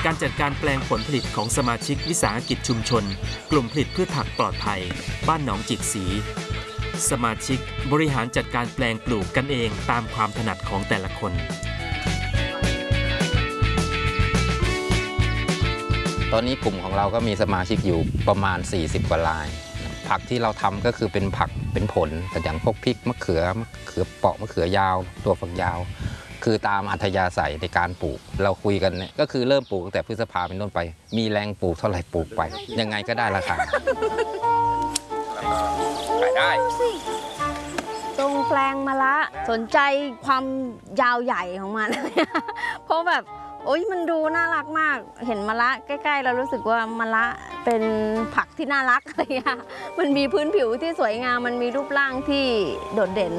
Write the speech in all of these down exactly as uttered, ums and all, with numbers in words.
การจัดการแปลงผลผลิตของสมาชิกวิสาหกิจชุมชนกลุ่มผลิตพืชผักปลอดภัยบ้านหนองจิกสีสมาชิกบริหารจัดการแปลงปลูกกันเองตามความถนัดของแต่ละคนตอนนี้กลุ่มของเราก็มีสมาชิกอยู่ประมาณสี่สิบกว่ารายผักที่เราทำก็คือเป็นผักเป็นผลอย่างพวกพริกมะเขือมะเขือเปาะมะเขือยาวตัวฝักยาวคือตามอัธยาศัยในการปลูกเราคุยกันเนี่ยก็คือเริ่มปลูกตั้งแต่พฤษภาเป็นต้นไปมีแรงปลูกเท่าไหร่ปลูกไปยังไงก็ได้ราคาขายได้ตรงแปลงมะละสนใจความยาวใหญ่ของมัน เพราะแบบโอ๊ยมันดูน่ารักมากเห็นมะละใกล้ๆเรารู้สึกว่ามะละเป็นผักที่น่ารักอะไรอย่างเงี้ยมันมีพื้นผิวที่สวยงามมันมีรูปร่างที่โดดเด่น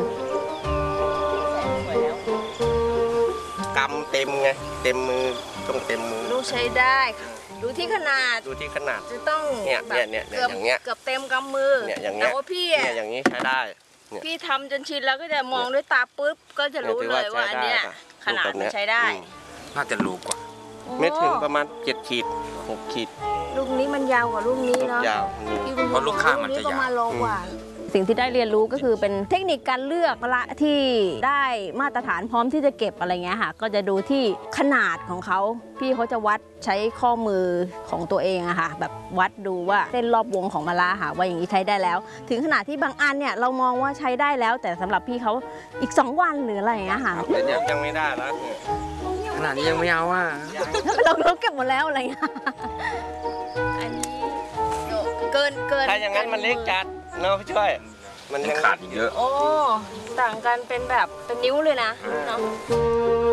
กำเต็มไงเต็มมือต้องเต็มมือลูกใช้ได้ดูที่ขนาดดูที่ขนาดจะต้องเนี่ยเนี่ยเนี่ยอย่างเงี้ยเกือบเต็มกำมือเนี่ยอย่างเงี้ยแต่ว่าพี่เนี่ยอย่างนี้ใช้ได้พี่ทำจนชินแล้วก็จะมองด้วยตาปุ๊บก็จะรู้เลยว่าอันเนี้ยขนาดมันใช้ได้น่าจะรู้กว่าไม่ถึงประมาณเจ็ดขีดหกขีดลูกนี้มันยาวกว่าลูกนี้เนาะยาวเพราะลูกข้างมันจะยาวมาโลกว่าสิ่งที่ได้เรียนรู้ก็คือเป็นเทคนิคการเลือกมะละที่ได้มาตรฐานพร้อมที่จะเก็บอะไรเงี้ยค่ะก็จะดูที่ขนาดของเขาพี่เขาจะวัดใช้ข้อมือของตัวเองอะค่ะแบบวัดดูว่าเส้นรอบวงของมะละค่ะว่าอย่างนี้ใช้ได้แล้วถึงขนาดที่บางอันเนี่ยเรามองว่าใช้ได้แล้วแต่สำหรับพี่เขาอีกสองวันหรืออะไรอย่างเงี้ยค่ะยังไม่ได้แล้วขนาดนี้ยังไม่เอาว่าเราเราเก็บหมดแล้วอะไรเงี้ยอันนี้เกินเกินถ้าอย่างนั้นมันเล็กจัดเนาะพี่ช่วยมันขาดเยอะโอ้ต่างกันเป็นแบบเป็นนิ้วเลยนะเนาะ